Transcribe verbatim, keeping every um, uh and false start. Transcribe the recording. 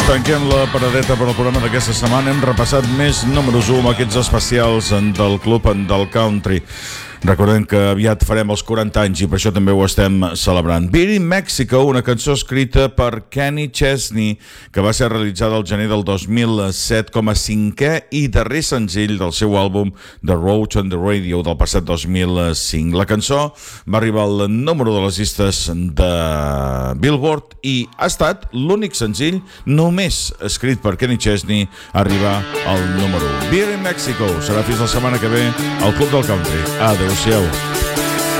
Tanquem la paradeta per al programa d'aquesta setmana. Hem repassat més números u amb aquests especials del club del country. Recordem que aviat farem els quaranta anys i per això també ho estem celebrant. Beer in Mexico, una cançó escrita per Kenny Chesney, que va ser realitzada el gener del dos mil set com a cinquè i darrer senzill del seu àlbum The Road on the Radio del passat dos mil cinc. La cançó va arribar al número de les llistes de Billboard i ha estat l'únic senzill només escrit per Kenny Chesney a arribar al número u. Beer in Mexico serà fins la setmana que ve al Club del Country. Adéu-siau.